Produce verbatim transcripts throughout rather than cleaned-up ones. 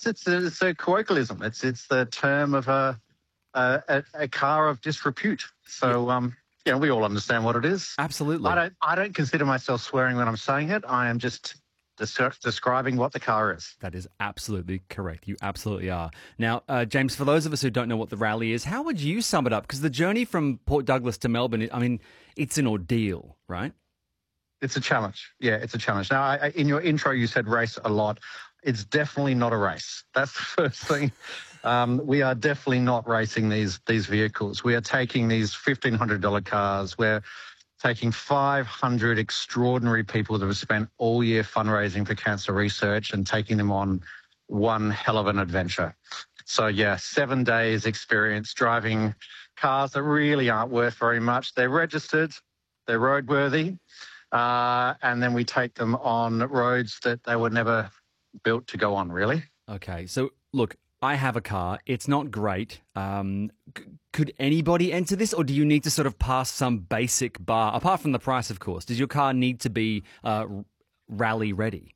it's, a, it's a colloquialism. It's it's the term of a a, a car of disrepute. So, yeah. um, yeah, we all understand what it is. Absolutely. I don't I don't consider myself swearing when I'm saying it. I am just des- describing what the car is. That is absolutely correct. You absolutely are. Now, uh, James, for those of us who don't know what the rally is, how would you sum it up? Because the journey from Port Douglas to Melbourne, I mean, it's an ordeal, right? It's a challenge. Yeah, it's a challenge. Now, I, I, in your intro, you said race a lot. It's definitely not a race. That's the first thing. Um, we are definitely not racing these these vehicles. We are taking these fifteen hundred dollars cars. We're taking five hundred extraordinary people that have spent all year fundraising for cancer research and taking them on one hell of an adventure. So, yeah, seven days experience driving cars that really aren't worth very much. They're registered. They're roadworthy. Uh, and then we take them on roads that they were never built to go on, really. Okay. So, look, I have a car. It's not great. Um, c- could anybody enter this, or do you need to sort of pass some basic bar, apart from the price, of course? Does your car need to be uh, rally ready?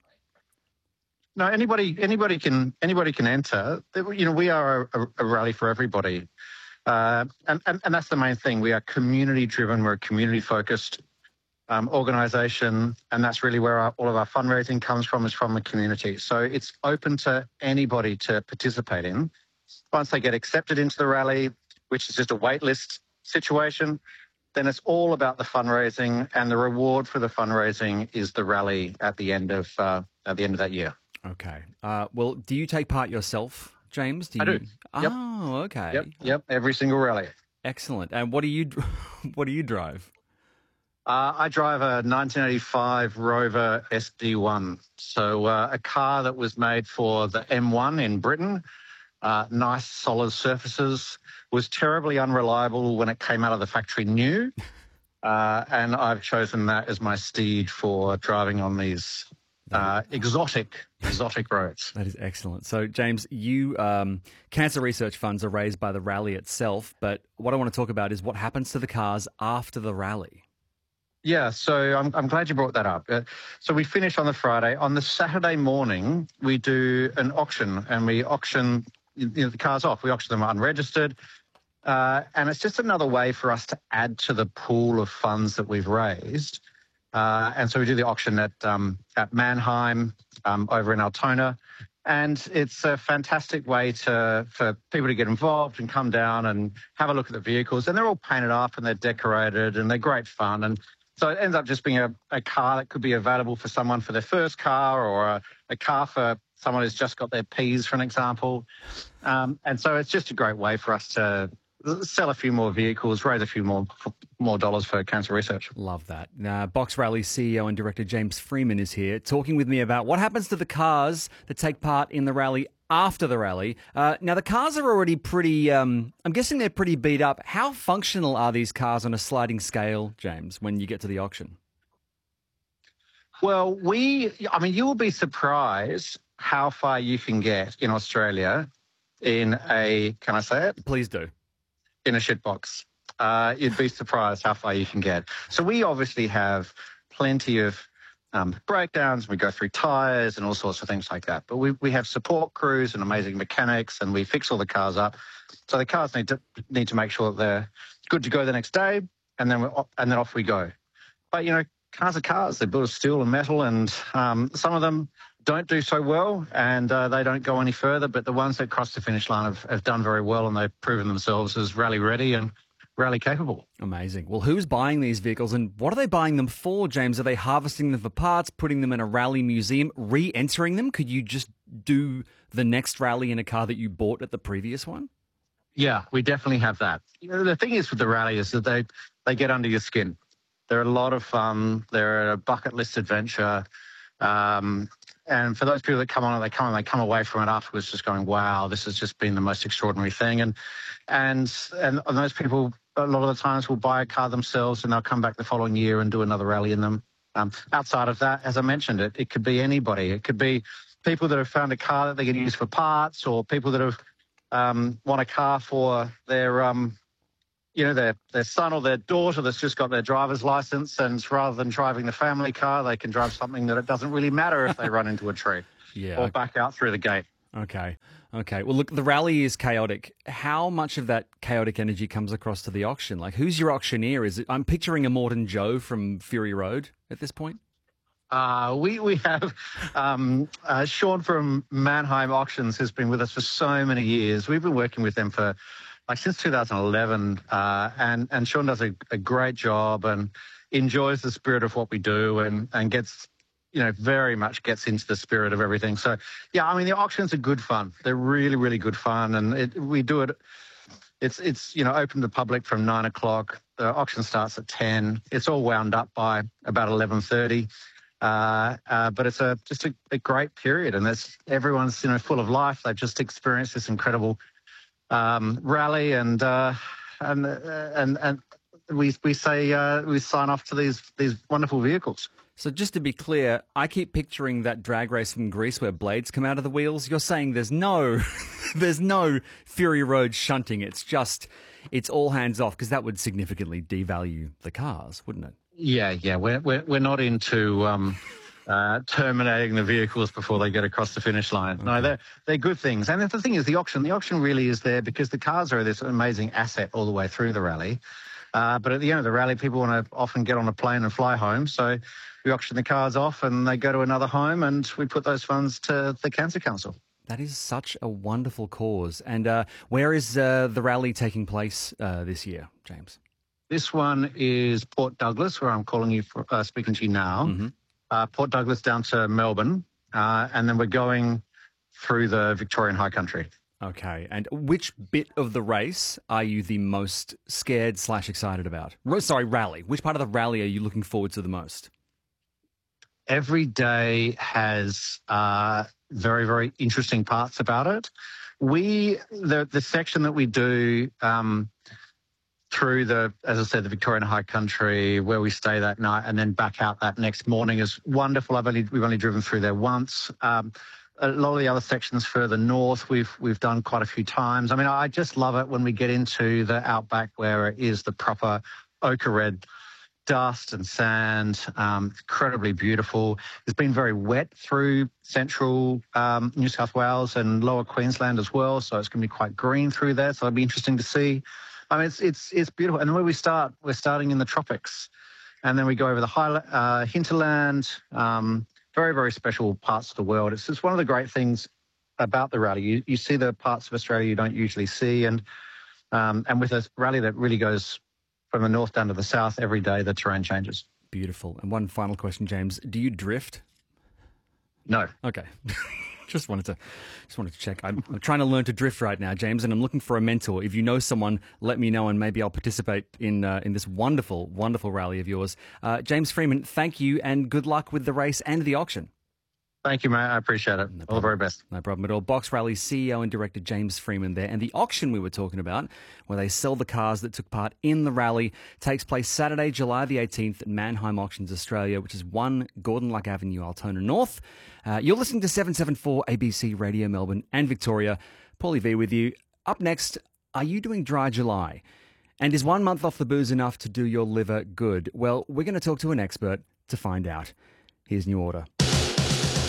No, anybody anybody can anybody can enter. You know, we are a, a rally for everybody. Uh, and, and, and that's the main thing. We are community-driven. We're community-focused. Um, organisation, and that's really where our, all of our fundraising comes from, is from the community. So it's open to anybody to participate in. Once they get accepted into the rally, which is just a wait list situation, then it's all about the fundraising, and the reward for the fundraising is the rally at the end of uh, at the end of that year. Okay. Uh, well, do you take part yourself, James? Do you... I do. Yep. Oh, okay. Yep. Yep. Every single rally. Excellent. And what do you what do you drive? Uh, I drive a nineteen eighty-five Rover S D one, so uh, a car that was made for the M one in Britain. Uh, nice, solid surfaces. Was terribly unreliable when it came out of the factory new, uh, and I've chosen that as my steed for driving on these uh, exotic, exotic roads. That is excellent. So, James, you um, cancer research funds are raised by the rally itself, but what I want to talk about is what happens to the cars after the rally. Yeah, so I'm, I'm glad you brought that up. Uh, so we finish on the Friday. On the Saturday morning, we do an auction, and we auction you know, the cars off. We auction them unregistered, uh, and it's just another way for us to add to the pool of funds that we've raised. Uh, and so we do the auction at um, at Mannheim um, over in Altona, and it's a fantastic way to for people to get involved and come down and have a look at the vehicles. And they're all painted up and they're decorated and they're great fun. And so it ends up just being a, a car that could be available for someone for their first car, or a, a car for someone who's just got their P's, for an example. Um, and so it's just a great way for us to sell a few more vehicles, raise a few more more dollars for cancer research. Love that. Now, Box Rally C E O and director James Freeman is here talking with me about what happens to the cars that take part in the rally after the rally. Uh, now, the cars are already pretty, um, I'm guessing they're pretty beat up. How functional are these cars on a sliding scale, James, when you get to the auction? Well, we, I mean, you will be surprised how far you can get in Australia in a, can I say it? Please do. In a shitbox. Uh, you'd be surprised how far you can get. So we obviously have plenty of um, breakdowns. We go through tyres and all sorts of things like that. But we, we have support crews and amazing mechanics, and we fix all the cars up. So the cars need to need to make sure that they're good to go the next day, and then we're, and then off we go. But, you know, cars are cars. They're built of steel and metal, and um, some of them don't do so well, and uh, they don't go any further. But the ones that cross the finish line have, have done very well, and they've proven themselves as rally ready and rally capable. Amazing. Well, who's buying these vehicles, and what are they buying them for, James? Are they harvesting them for parts, putting them in a rally museum, re-entering them? Could you just do the next rally in a car that you bought at the previous one? Yeah, we definitely have that. You know, the thing is with the rally is that they, they get under your skin. They're a lot of fun. They're a bucket list adventure. Um, and for those people that come on, they come and they come away from it afterwards just going, wow, this has just been the most extraordinary thing. And and and, and those people, a lot of the times, will buy a car themselves, and they'll come back the following year and do another rally in them. Um, outside of that, as I mentioned, it, it could be anybody. It could be people that have found a car that they can use for parts, or people that have um, want a car for their um, you know, their, their son or their daughter that's just got their driver's license, and rather than driving the family car, they can drive something that it doesn't really matter if they run into a tree yeah. or back out through the gate. Okay. Okay. Well, look, the rally is chaotic. How much of that chaotic energy comes across to the auction? Like, who's your auctioneer? Is it? I'm picturing a Morton Joe from Fury Road at this point. Uh, we we have um, uh, Sean from Mannheim Auctions, who's been with us for so many years. We've been working with them for like since two thousand eleven, uh, and and Sean does a, a great job and enjoys the spirit of what we do, and and gets, you know, very much gets into the spirit of everything. So yeah, I mean, the auctions are good fun. They're really really good fun, and it, we do it. It's it's you know open to the public from nine o'clock. The auction starts at ten. It's all wound up by about eleven thirty. Uh, uh, but it's a just a, a great period, and it's everyone's you know full of life. They've just experienced this incredible um, rally, and uh, and uh, and and we we say uh, we sign off to these these wonderful vehicles. So just to be clear, I keep picturing that drag race from Greece where blades come out of the wheels. You're saying there's no there's no Fury Road shunting. It's just it's all hands off, because that would significantly devalue the cars, wouldn't it? Yeah, yeah, we're we're we're not into um, uh, terminating the vehicles before they get across the finish line. Okay. No, they're they're good things. And the thing is, the auction, the auction really is there because the cars are this amazing asset all the way through the rally. Uh, but at the end of the rally, people want to often get on a plane and fly home, so we auction the cars off and they go to another home, and we put those funds to the Cancer Council. That is such a wonderful cause. And uh, where is uh, the rally taking place uh, this year, James? This one is Port Douglas, where I'm calling you, for, uh, speaking to you now. Mm-hmm. Uh, Port Douglas down to Melbourne, uh, and then we're going through the Victorian High Country. Okay, and which bit of the race are you the most scared slash excited about? Sorry, rally. Which part of the rally are you looking forward to the most? Every day has uh, very, very interesting parts about it. We, the the section that we do um, through the, as I said, the Victorian High Country, where we stay that night and then back out that next morning, is wonderful. I've only we've only driven through there once. Um, a lot of the other sections further north, we've we've done quite a few times. I mean, I just love it when we get into the outback where it is the proper ochre red dust and sand, um, incredibly beautiful. It's been very wet through central um, New South Wales and lower Queensland as well, so it's going to be quite green through there. So it'll be interesting to see. I mean, it's it's it's beautiful. And where we start, we're starting in the tropics, and then we go over the high, uh, hinterland. Um, very very special parts of the world. It's just one of the great things about the rally. You you see the parts of Australia you don't usually see, and um, and with a rally that really goes from the north down to the south every day, the terrain changes. Beautiful. And one final question, James. Do you drift? No. Okay. just wanted to just wanted to check. I'm, I'm trying to learn to drift right now, James, and I'm looking for a mentor. If you know someone, let me know, and maybe I'll participate in uh, in this wonderful, wonderful rally of yours. Uh, James Freeman, thank you, and good luck with the race and the auction. Thank you, mate. I appreciate it. No All the very best. No problem at all. Box Rally C E O and director James Freeman there. And the auction we were talking about, where they sell the cars that took part in the rally, takes place Saturday, July the eighteenth at Mannheim Auctions Australia, which is one Gordon Luck Avenue, Altona North. Uh, you're listening to seven seventy-four A B C Radio Melbourne and Victoria. Paulie V with you. Up next, are you doing Dry July? And is one month off the booze enough to do your liver good? Well, we're going to talk to an expert to find out. Here's New Order.